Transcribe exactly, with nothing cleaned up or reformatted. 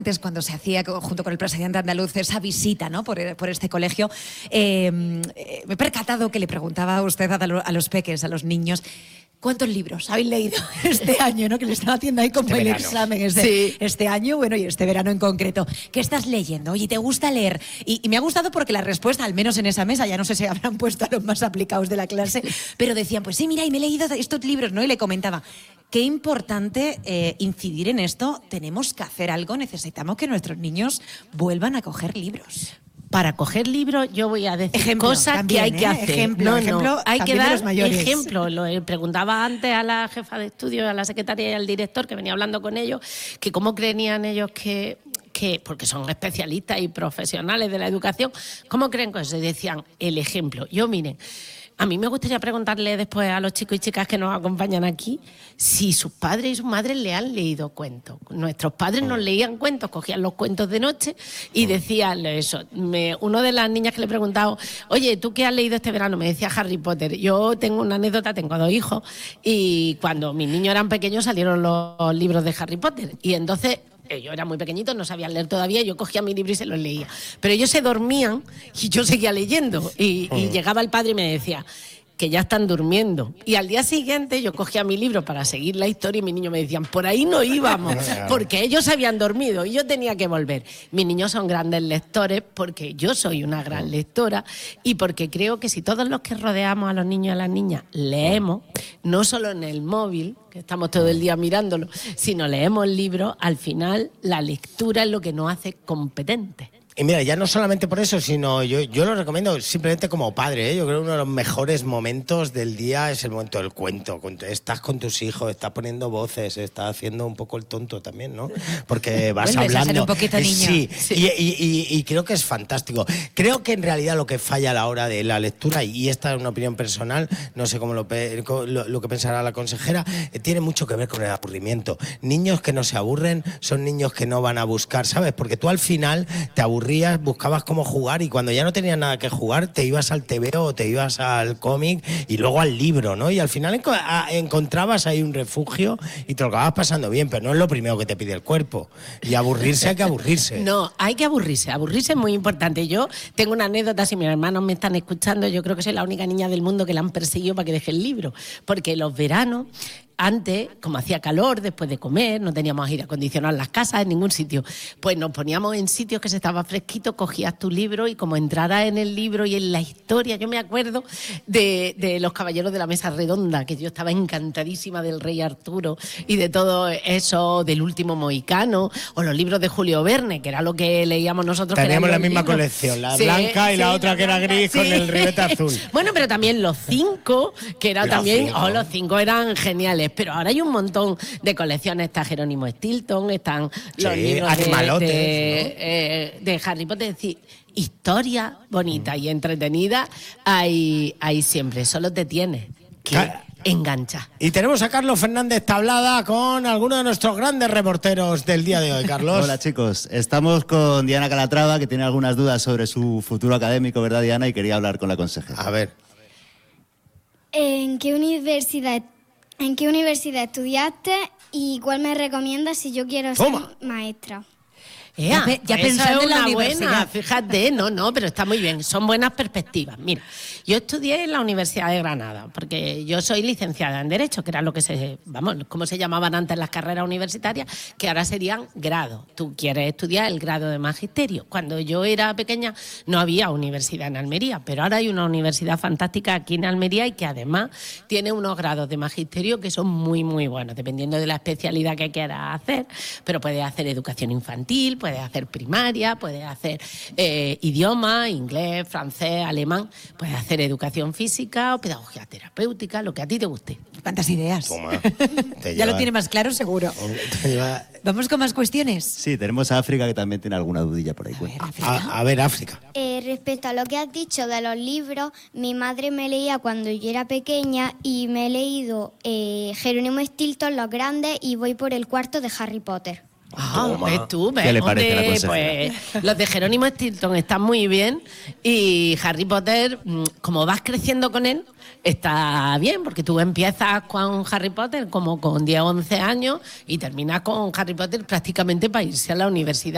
Antes, cuando se hacía junto con el presidente andaluz esa visita, ¿no?, por, por este colegio, eh, me he percatado que le preguntaba a usted a, lo, a los peques, a los niños, ¿cuántos libros habéis leído este año, ¿no? Que le estaba haciendo ahí como este el verano. examen este, sí. este año, bueno, y este verano en concreto. ¿Qué estás leyendo? Oye, ¿te gusta leer? Y, y me ha gustado porque la respuesta, al menos en esa mesa, ya no sé si habrán puesto a los más aplicados de la clase, pero decían, pues sí, mira, y me he leído estos libros, ¿no? Y le comentaba, qué importante eh, incidir en esto. Tenemos que hacer algo, necesitamos que nuestros niños vuelvan a coger libros. Para coger libros yo voy a decir ejemplo, cosas también, que hay que ¿eh? hacer. Ejemplo, no, ejemplo, no, hay que dar ejemplo. Lo preguntaba antes a la jefa de estudio, a la secretaria y al director, que venía hablando con ellos, que cómo creían ellos que... que porque son especialistas y profesionales de la educación, ¿cómo creen que se decían el ejemplo? Yo, miren, a mí me gustaría preguntarle después a los chicos y chicas que nos acompañan aquí si sus padres y sus madres le han leído cuentos. Nuestros padres nos leían cuentos, cogían los cuentos de noche y decían eso. Me, uno de las niñas que le he preguntado, oye, ¿tú qué has leído este verano? Me decía Harry Potter. Yo tengo una anécdota, tengo dos hijos y cuando mis niños eran pequeños salieron los libros de Harry Potter y entonces... Ellos eran muy pequeñitos, no sabían leer todavía, yo cogía mi libro y se los leía. Pero ellos se dormían y yo seguía leyendo. Y, y llegaba el padre y me decía que ya están durmiendo. Y al día siguiente yo cogía mi libro para seguir la historia y mis niños me decían, por ahí no íbamos, porque ellos habían dormido y yo tenía que volver. Mis niños son grandes lectores porque yo soy una gran lectora y porque creo que si todos los que rodeamos a los niños y a las niñas leemos, no solo en el móvil, que estamos todo el día mirándolo, sino leemos libros, al final la lectura es lo que nos hace competentes. Y mira, ya no solamente por eso, sino yo, yo lo recomiendo simplemente como padre, ¿eh? Yo creo que uno de los mejores momentos del día es el momento del cuento. Estás con tus hijos, estás poniendo voces, estás haciendo un poco el tonto también, ¿no? Porque vas Vuelves hablando. A ser un poquito niño. Sí, sí. Y, y, y, y creo que es fantástico. Creo que en realidad lo que falla a la hora de la lectura, y esta es una opinión personal, no sé cómo lo, lo, lo que pensará la consejera, eh, tiene mucho que ver con el aburrimiento. Niños que no se aburren son niños que no van a buscar, ¿sabes? Porque tú al final te aburres, buscabas cómo jugar y cuando ya no tenías nada que jugar te ibas al T V o te ibas al cómic y luego al libro, ¿no? Y al final enco encontrabas ahí un refugio y te lo acabas pasando bien, pero no es lo primero que te pide el cuerpo. Y aburrirse hay que aburrirse. No, hay que aburrirse. Aburrirse es muy importante. Yo tengo una anécdota, si mis hermanos me están escuchando, yo creo que soy la única niña del mundo que la han perseguido para que deje el libro, porque los veranos... Antes, como hacía calor después de comer, no teníamos aire acondicionado en las casas, en ningún sitio, pues nos poníamos en sitios que se estaba fresquito, cogías tu libro y como entraras en el libro y en la historia, yo me acuerdo de, de los caballeros de la mesa redonda, que yo estaba encantadísima del rey Arturo y de todo eso, del último mohicano, o los libros de Julio Verne, que era lo que leíamos nosotros. Teníamos la misma libros. colección, la sí, blanca y sí, la otra que era gris sí. con el ribete azul. Bueno, pero también los cinco, que era los también, cinco. Oh, los cinco eran geniales. Pero ahora hay un montón de colecciones, está Jerónimo Stilton, están los sí, libros de, de, ¿no? eh, de Harry Potter, es decir, historia bonita mm. y entretenida hay, hay siempre, solo te tienes que Ca enganchar. Y tenemos a Carlos Fernández Tablada con algunos de nuestros grandes reporteros del día de hoy, Carlos. Hola chicos, estamos con Diana Calatrava, que tiene algunas dudas sobre su futuro académico, ¿verdad Diana? Y quería hablar con la consejera. A ver. ¿En qué universidad ¿En qué universidad estudiaste y cuál me recomiendas si yo quiero ser Toma. maestra? Ya, pues ya pensando en la buena, fíjate, no, no, pero está muy bien, son buenas perspectivas. Mira, yo estudié en la Universidad de Granada, porque yo soy licenciada en Derecho, que era lo que se, vamos, como se llamaban antes las carreras universitarias, que ahora serían grados. Tú quieres estudiar el grado de magisterio. Cuando yo era pequeña no había universidad en Almería, pero ahora hay una universidad fantástica aquí en Almería y que además tiene unos grados de magisterio que son muy, muy buenos, dependiendo de la especialidad que quieras hacer, pero puedes hacer educación infantil, puedes hacer primaria, puedes hacer eh, idioma, inglés, francés, alemán, puedes hacer educación física o pedagogía terapéutica, lo que a ti te guste. ¿Cuántas ideas? Toma, te ya lleva... lo tiene más claro, seguro. Lleva... ¿Vamos con más cuestiones? Sí, tenemos a África, que también tiene alguna dudilla por ahí. A ver, a, a ver África. Eh, respecto a lo que has dicho de los libros, mi madre me leía cuando yo era pequeña y me he leído eh, Jerónimo Stilton, Los Grandes, y voy por el cuarto de Harry Potter. Ah, ¿ves tú? ¿Ves? ¿Qué le parece a la consejera? Pues los de Jerónimo Stilton están muy bien y Harry Potter, como vas creciendo con él, está bien, porque tú empiezas con Harry Potter como con diez o once años y terminas con Harry Potter prácticamente para irse a la universidad.